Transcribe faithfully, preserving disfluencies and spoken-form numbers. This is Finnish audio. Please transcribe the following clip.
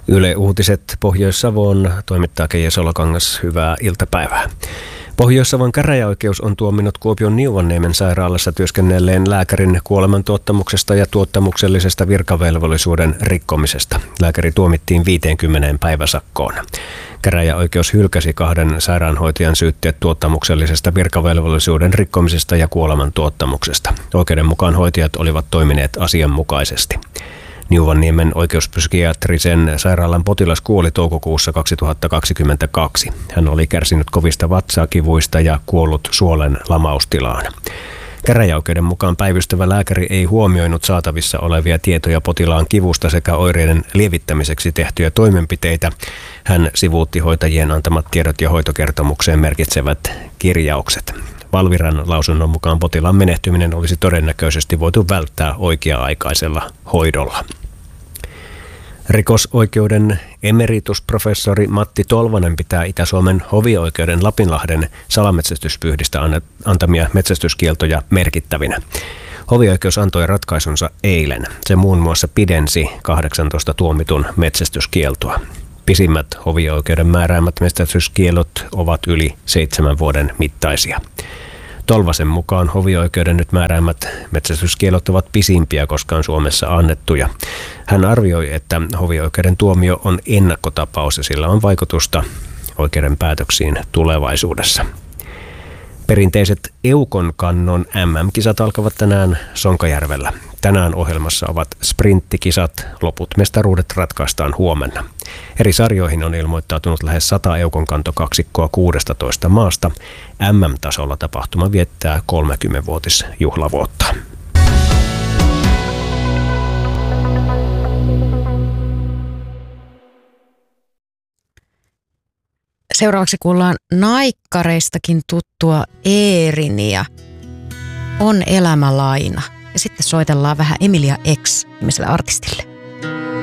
Yle Uutiset Pohjois-Savoon toimittaa Keija Solokangas. Hyvää iltapäivää. Pohjois-Savon käräjäoikeus on tuominnut Kuopion Niuvanniemen sairaalassa työskennelleen lääkärin kuolemantuottamuksesta ja tuottamuksellisesta virkavelvollisuuden rikkomisesta. Lääkäri tuomittiin viiteenkymmeneen päiväsakkoon. Käräjäoikeus hylkäsi kahden sairaanhoitajan syytteet tuottamuksellisesta virkavelvollisuuden rikkomisesta ja kuolemantuottamuksesta. Oikeuden mukaan hoitajat olivat toimineet asianmukaisesti. Niuvanniemen oikeuspsykiatrisen sairaalan potilas kuoli toukokuussa kaksituhattakaksikymmentäkaksi. Hän oli kärsinyt kovista vatsakivuista ja kuollut suolen lamaustilaan. Käräjäoikeuden mukaan päivystävä lääkäri ei huomioinut saatavissa olevia tietoja potilaan kivusta sekä oireiden lievittämiseksi tehtyjä toimenpiteitä. Hän sivuutti hoitajien antamat tiedot ja hoitokertomukseen merkitsevät kirjaukset. Valviran lausunnon mukaan potilaan menehtyminen olisi todennäköisesti voitu välttää oikea-aikaisella hoidolla. Rikosoikeuden emeritusprofessori Matti Tolvanen pitää Itä-Suomen hovioikeuden Lapinlahden salametsästyspyhdistä antamia metsästyskieltoja merkittävinä. Hovioikeus antoi ratkaisunsa eilen. Se muun muassa pidensi kahdeksantoista tuomitun metsästyskieltoa. Pisimmät hovioikeuden määräämät metsästyskiellot ovat yli seitsemän vuoden mittaisia. Tolvasen mukaan hovioikeuden nyt määräämät metsästyskiellot ovat pisimpiä koskaan Suomessa annettuja. Hän arvioi, että hovioikeuden tuomio on ennakkotapaus ja sillä on vaikutusta oikeuden päätöksiin tulevaisuudessa. Perinteiset Eukonkannon M M-kisat alkavat tänään Sonkajärvellä. Tänään ohjelmassa ovat sprinttikisat, loput mestaruudet ratkaistaan huomenna. Eri sarjoihin on ilmoittautunut lähes sata Eukonkantokaksikkoa kuudestatoista maasta. M M-tasolla tapahtuma viettää kolmekymmenvuotisjuhlavuotta. Seuraavaksi kuullaan naikkareistakin tuttua Eerinia. On elämä laina. Ja sitten soitellaan vähän Emilia X nimiselle artistille.